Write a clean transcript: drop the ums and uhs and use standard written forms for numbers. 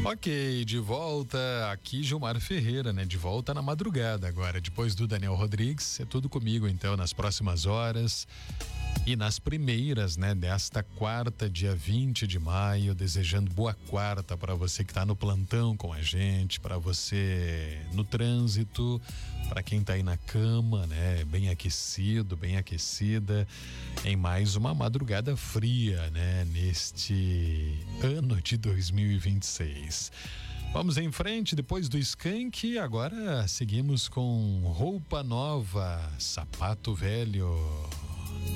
Ok, de volta aqui Gilmar Ferreira, né? De volta na madrugada agora, depois do Daniel Rodrigues, é tudo comigo então nas próximas horas e nas primeiras, né? Desta quarta, dia 20 de maio, desejando boa quarta para você que está no plantão com a gente, para você no trânsito, para quem tá aí na cama, né? Bem aquecido, bem aquecida, em mais uma madrugada fria, né? Neste ano de 2026. Vamos em frente, depois do Skank, agora seguimos com Roupa Nova, Sapato Velho.